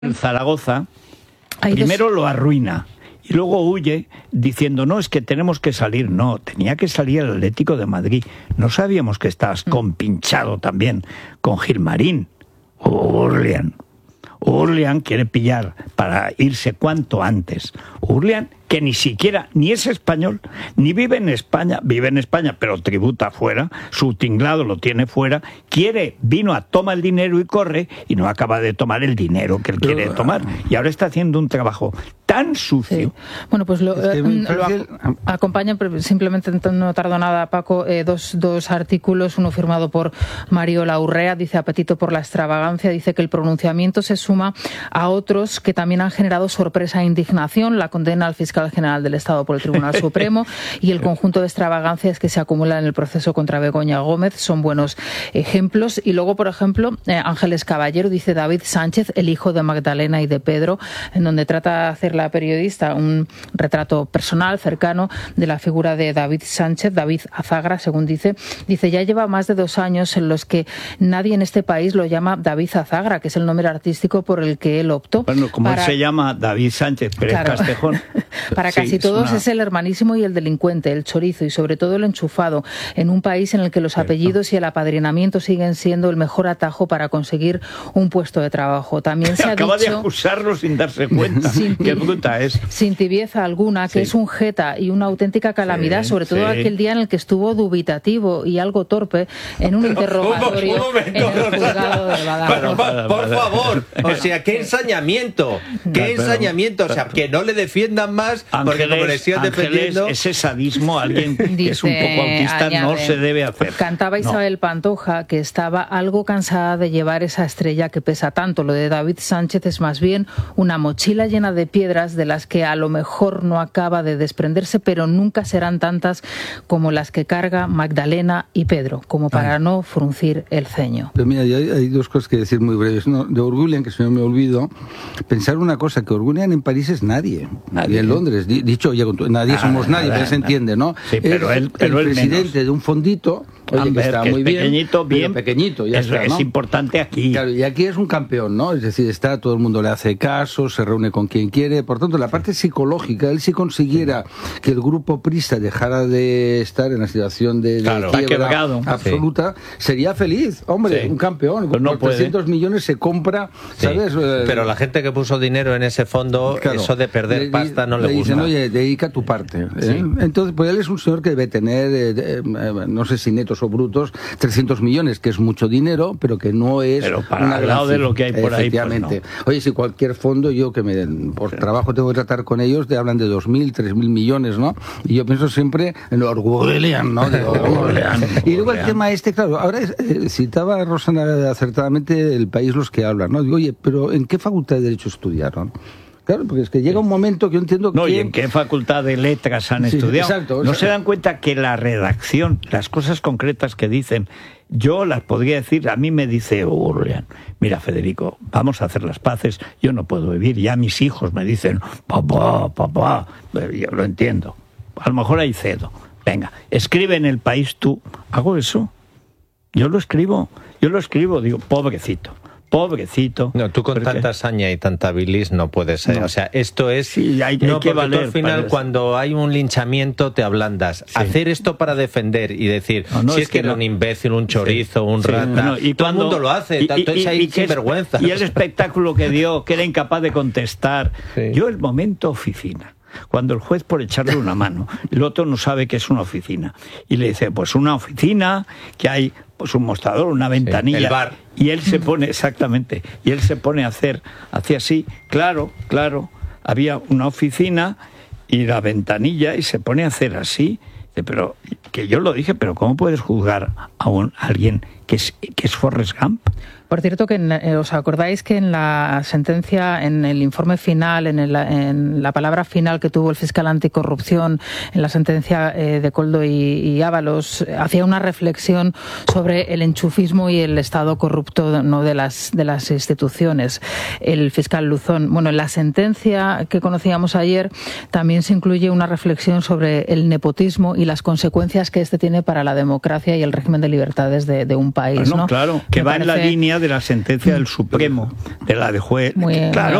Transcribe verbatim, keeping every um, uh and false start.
En Zaragoza, Hay primero dos... lo arruina y luego huye diciendo, no, es que tenemos que salir. No, tenía que salir el Atlético de Madrid. No sabíamos que estabas compinchado también con Gilmarín o Urlian. Urlian quiere pillar para irse cuanto antes. Urlian, que ni siquiera, ni es español, ni vive en España, vive en España, pero tributa fuera, su tinglado lo tiene fuera, quiere, vino a tomar el dinero y corre, y no acaba de tomar el dinero que él quiere tomar. Y ahora está haciendo un trabajo tan sucio. Sí. Bueno, pues lo, es que eh, lo ac acompañan, simplemente no tardo nada, Paco, eh, dos, dos artículos, uno firmado por Mario Laurrea, dice apetito por la extravagancia, dice que el pronunciamiento se suma a otros que también han generado sorpresa e indignación, la condena al fiscal general del Estado por el Tribunal Supremo y el conjunto de extravagancias que se acumulan en el proceso contra Begoña Gómez son buenos ejemplos. Y luego, por ejemplo, eh, Ángeles Caballero, dice David Sánchez, el hijo de Magdalena y de Pedro, en donde trata de hacer la periodista un retrato personal, cercano, de la figura de David Sánchez, David Azagra, según dice. Dice, ya lleva más de dos años en los que nadie en este país lo llama David Azagra, que es el nombre artístico por el que él optó. Bueno, como para... él se llama David Sánchez Pérez claro. Castejón. Para casi sí, todos es, una... es el hermanísimo y el delincuente, el chorizo y sobre todo el enchufado, en un país en el que los Cierto. apellidos y el apadrinamiento siguen siendo el mejor atajo para conseguir un puesto de trabajo. También se Acaba ha dicho... de acusarlo sin darse cuenta. sin Qué bruta es. Sin tibieza alguna, que sí. es un jeta y una auténtica calamidad, sí, sobre todo sí. aquel día en el que estuvo dubitativo y algo torpe en un Pero, interrogatorio un momento, en el juzgado de Badajoz. Pero, por, por favor, o sea, qué ensañamiento, qué ensañamiento, o sea, que no le defiendan más, porque como le sigan defendiendo... Ese sadismo, alguien que Dice, es un poco autista, añade, no se debe hacer. Cantaba Isabel no. Pantoja que estaba algo cansada de llevar esa estrella que pesa tanto. Lo de David Sánchez es más bien una mochila llena de piedras de las que a lo mejor no acaba de desprenderse, pero nunca serán tantas como las que carga Magdalena y Pedro, como para Ay. no fruncir el ceño. Pero mira, hay, hay dos cosas que decir muy breves. No, de Orgullian, que si no me olvido, pensar una cosa, que Orgullian en París es nadie. nadie. Y en Londres, dicho, ya, nadie nada, somos nadie, nada, pero se entiende, ¿no? Sí, pero es él, pero el presidente menos. de un fondito, oye, Amber, que está que muy es pequeñito, bien, bien, pequeñito, ya es, está, ¿no? Es importante aquí. Claro, y aquí es un campeón, ¿no? Es decir, está, todo el mundo le hace caso, se reúne con quien quiere, por tanto, la parte psicológica, él si consiguiera que el grupo prista dejara de estar en la situación de, de claro, quiebra absoluta, sí. sería feliz, hombre, sí. un campeón, pues no por puede. trescientos millones se compra, sí. ¿sabes? Pero la gente que puso dinero en ese fondo, claro, eso de perder le, pasta no le, le gusta. Dicen, oye, dedica tu parte. ¿eh? Sí. Entonces, pues él es un señor que debe tener, eh, eh, no sé si netos o brutos, trescientos millones, que es mucho dinero, pero que no es pero para una al lado de lo que hay por efectivamente. ahí. Pues no. Oye, si cualquier fondo, yo que me por sí. trabajo tengo que tratar con ellos, te hablan de dos mil, tres mil millones, ¿no? Y yo pienso siempre en lo Orgullian, ¿no? Digo, Orgullian. Y luego el tema este, claro, ahora es, eh, citaba Rosana acertadamente El País los que hablan, ¿no? Digo, oye, pero ¿en qué facultad de Derecho estudiaron? Claro, porque es que llega un momento que yo entiendo que... No, ¿y en qué facultad de letras han sí, estudiado? Exacto, no o sea, se dan cuenta que la redacción, las cosas concretas que dicen, yo las podría decir, a mí me dice Urlian, mira Federico, vamos a hacer las paces, yo no puedo vivir, ya mis hijos me dicen, papá, papá, yo lo entiendo, a lo mejor ahí cedo, venga, escribe en El País tú, hago eso, yo lo escribo, yo lo escribo, digo, pobrecito. Pobrecito. No, tú con porque... tanta hazaña y tanta bilis no puedes ser. No. O sea, esto es... Sí, hay, no, hay que valer. Al final, cuando hay un linchamiento, te ablandas. Sí. Hacer esto para defender y decir, no, no, si es, es que, que era no... un imbécil, un chorizo, sí. un rata... Sí. Bueno, y todo cuando... el mundo lo hace. Y, tanto y, es ahí sinvergüenza. Y el espectáculo que dio, que era incapaz de contestar. Sí. Yo, el momento oficina. Cuando el juez, por echarle una mano, el otro no sabe que es una oficina. Y le dice, pues una oficina, que hay pues un mostrador, una ventanilla. Sí, el bar. Y él se pone, exactamente, y él se pone a hacer, hacía así, claro, claro, había una oficina y la ventanilla, y se pone a hacer así. Pero, que yo lo dije, pero ¿cómo puedes juzgar a, un, a alguien que es, que es Forrest Gump? Por cierto, que en, eh, os acordáis que en la sentencia, en el informe final, en, el, en la palabra final que tuvo el fiscal anticorrupción, en la sentencia eh, de Coldo y, y Ábalos, hacía una reflexión sobre el enchufismo y el estado corrupto, ¿no?, de las de las instituciones. El fiscal Luzón. Bueno, en la sentencia que conocíamos ayer también se incluye una reflexión sobre el nepotismo y las consecuencias que este tiene para la democracia y el régimen de libertades de, de un país. país. Bueno, ¿no? Claro, que Me va en la línea de la sentencia del Supremo, de la de juez. Muy, claro,